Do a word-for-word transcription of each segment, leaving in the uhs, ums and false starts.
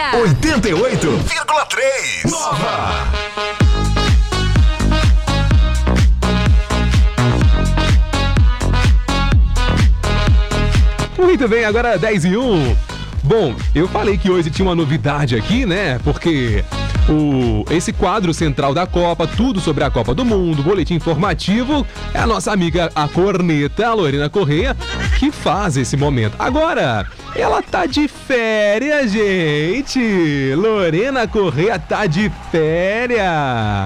dia! oitenta e oito vírgula três Nova! Muito bem, agora dez e um. Bom, eu falei que hoje tinha uma novidade aqui, né? Porque o, esse quadro central da Copa, tudo sobre a Copa do Mundo, boletim informativo, é a nossa amiga, a corneta, a Lorena Correia, que faz esse momento. Agora, ela tá de férias, gente! Lorena Correia tá de férias!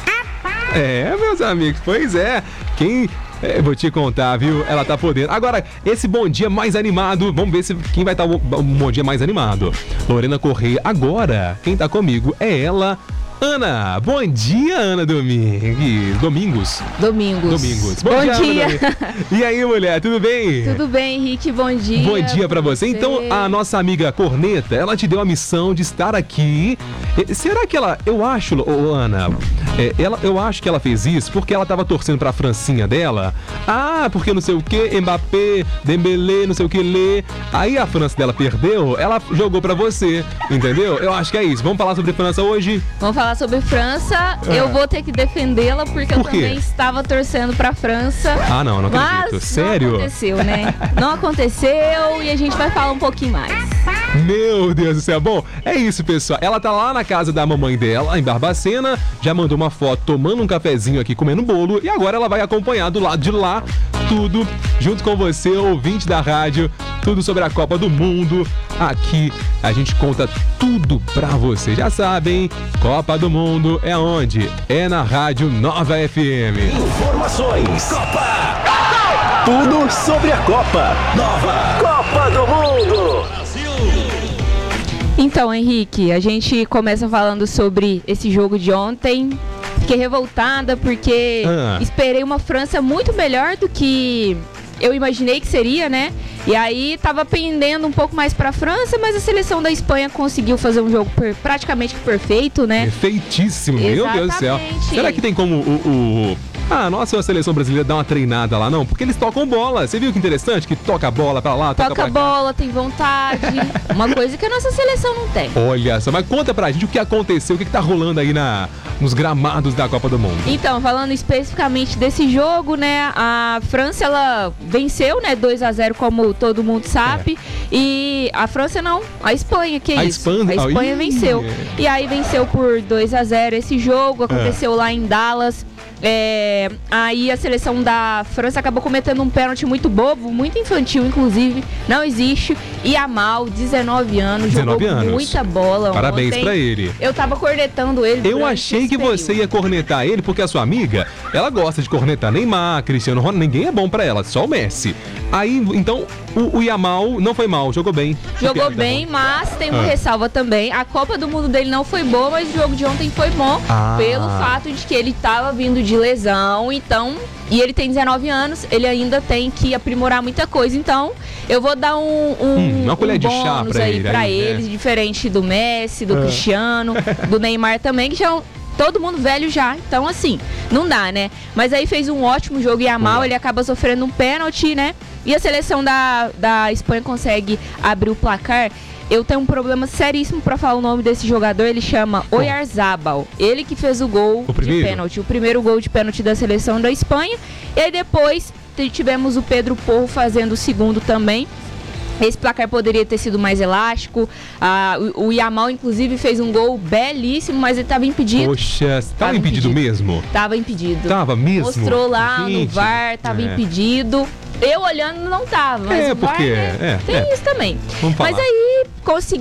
É, meus amigos, pois é. Quem... É, vou te contar, viu? Ela tá podendo. Agora, esse bom dia mais animado. Vamos ver se quem vai estar o bom dia mais animado. Lorena Correia. Agora, quem tá comigo é ela, Ana. Bom dia, Ana Domingues. Domingos. Domingos. Domingos. Bom, Bom dia. dia. Ana. E aí, mulher, tudo bem? Tudo bem, Henrique. Bom dia. Bom dia pra você. você. Então, a nossa amiga Corneta, ela te deu a missão de estar aqui. E, será que ela... Eu acho, ô, Ana... É, ela, eu acho que ela fez isso porque ela tava torcendo pra Francinha dela. Ah, porque não sei o que, Mbappé, Dembélé, não sei o que, Lê. Aí a França dela perdeu, ela jogou pra você, entendeu? Eu acho que é isso. Vamos falar sobre França hoje? Vamos falar sobre França. É. Eu vou ter que defendê-la porque Por eu quê? também estava torcendo pra França. Ah, não, não acredito. Mas Sério? não aconteceu, né? Não aconteceu e a gente vai falar um pouquinho mais. Meu Deus do céu. Bom, é isso, pessoal. Ela tá lá na casa da mamãe dela, em Barbacena, já mandou uma foto tomando um cafezinho aqui, comendo bolo, e agora ela vai acompanhar do lado de lá tudo, junto com você, ouvinte da rádio, tudo sobre a Copa do Mundo. Aqui a gente conta tudo pra você. Já sabem, Copa do Mundo é onde? É na Rádio Nova F M. Informações. Copa. Tudo sobre a Copa. Nova Copa do Mundo. Então, Henrique, a gente começa falando sobre esse jogo de ontem. Fiquei revoltada porque Ah. esperei uma França muito melhor do que eu imaginei que seria, né? E aí tava pendendo um pouco mais pra França, mas a seleção da Espanha conseguiu fazer um jogo per- praticamente perfeito, né? Perfeitíssimo, meu Deus do céu. Exatamente. Será que tem como o... o... Ah, nossa, a seleção brasileira dá uma treinada lá, não? Porque eles tocam bola. Você viu que interessante? Que toca a bola pra lá, toca, Toca pra cá. bola, tem vontade. Uma coisa que a nossa seleção não tem. Olha só, mas conta pra gente o que aconteceu, o que, que tá rolando aí na, nos gramados da Copa do Mundo. Então, falando especificamente desse jogo, né, a França, ela venceu, né, dois a zero, como todo mundo sabe, e a França não, a Espanha, que é A isso? Espanha- A Espanha Ih, venceu. é. E aí venceu por dois a zero esse jogo, aconteceu lá em Dallas. É, aí a seleção da França acabou cometendo um pênalti muito bobo, muito infantil, inclusive, não existe. E Yamal, dezenove anos, dezenove jogou anos. muita bola Parabéns ontem. pra ele. Eu tava cornetando ele. Eu durante achei esse que período. você ia cornetar ele porque a sua amiga, ela gosta de cornetar Neymar, Cristiano Ronaldo, ninguém é bom pra ela, só o Messi. Aí, então, o, o Yamal não foi mal, jogou bem. Jogou Porque- bem, mas tem uma Ah. ressalva também. A Copa do Mundo dele não foi boa, mas o jogo de ontem foi bom. Ah. Pelo fato de que ele tava vindo de lesão, então... E ele tem dezenove anos, ele ainda tem que aprimorar muita coisa. Então, eu vou dar um, um, Hum, uma colher um de chá bônus pra aí ele, pra aí, eles, né? diferente do Messi, do Ah. Cristiano, do Neymar também, que já... é um- todo mundo velho já, então assim, não dá, né? Mas aí fez um ótimo jogo e Yamal, Boa. ele acaba sofrendo um pênalti, né? E a seleção da, da Espanha consegue abrir o placar. Eu tenho um problema seríssimo pra falar o nome desse jogador, ele chama Oyarzabal. Ele que fez o gol O de primeiro? pênalti, o primeiro gol de pênalti da seleção da Espanha. E aí depois t- tivemos o Pedro Porro fazendo o segundo também. Esse placar poderia ter sido mais elástico. Ah, o, o Yamal, inclusive, fez um gol belíssimo, mas ele estava impedido. Poxa, tava Tava impedido, impedido. mesmo? Tava impedido. Tava mesmo? Mostrou lá no Gente, V A R, tava é. impedido. Eu olhando não tava, mas É, o V A R, porque- né, é, tem é. isso também. Vamos falar. Mas aí conseguiu.